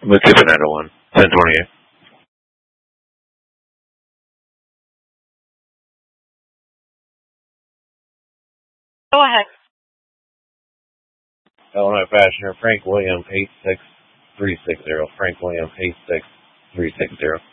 Let's give another one. 1028. Go ahead. Illinois Passenger, Frank William 86360. Frank William 86360.